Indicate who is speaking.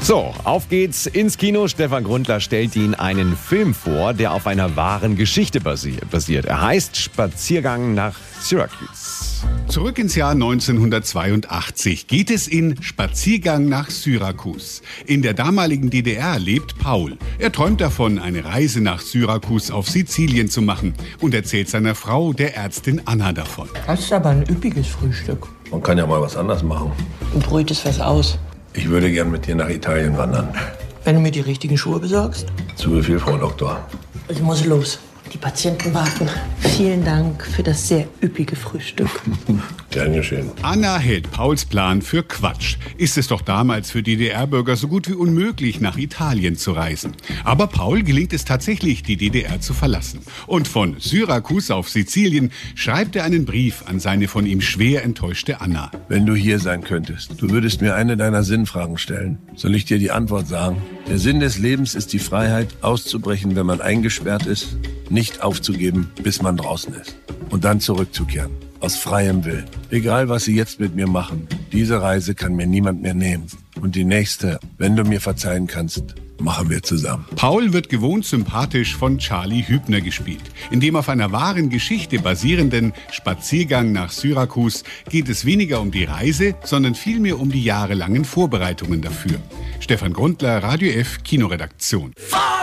Speaker 1: So, auf geht's ins Kino. Stefan Grundler stellt Ihnen einen Film vor, der auf einer wahren Geschichte basiert. Er heißt Spaziergang nach Syracuse.
Speaker 2: Zurück ins Jahr 1982 geht es in Spaziergang nach Syrakus. In der damaligen DDR lebt Paul. Er träumt davon, eine Reise nach Syrakus auf Sizilien zu machen und erzählt seiner Frau, der Ärztin Anna, davon.
Speaker 3: Das ist aber ein üppiges Frühstück.
Speaker 4: Man kann ja mal was anderes machen.
Speaker 3: Du brütest was aus.
Speaker 4: Ich würde gern mit dir nach Italien wandern.
Speaker 3: Wenn du mir die richtigen Schuhe besorgst.
Speaker 4: Zu Befehl, Frau Doktor.
Speaker 3: Ich muss los. Die Patienten warten. Vielen Dank für das sehr üppige Frühstück.
Speaker 4: Gern geschehen.
Speaker 2: Anna hält Pauls Plan für Quatsch. Ist es doch damals für DDR-Bürger so gut wie unmöglich, nach Italien zu reisen. Aber Paul gelingt es tatsächlich, die DDR zu verlassen. Und von Syrakus auf Sizilien schreibt er einen Brief an seine von ihm schwer enttäuschte Anna.
Speaker 4: Wenn du hier sein könntest, du würdest mir eine deiner Sinnfragen stellen. Soll ich dir die Antwort sagen? Der Sinn des Lebens ist die Freiheit, auszubrechen, wenn man eingesperrt ist, nicht aufzugeben, bis man draußen ist. Und dann zurückzukehren. Aus freiem Willen. Egal, was sie jetzt mit mir machen, diese Reise kann mir niemand mehr nehmen. Und die nächste, wenn du mir verzeihen kannst, machen wir zusammen.
Speaker 2: Paul wird gewohnt sympathisch von Charlie Hübner gespielt. In dem auf einer wahren Geschichte basierenden Spaziergang nach Syrakus geht es weniger um die Reise, sondern vielmehr um die jahrelangen Vorbereitungen dafür. Stefan Grundler, Radio F, Kinoredaktion.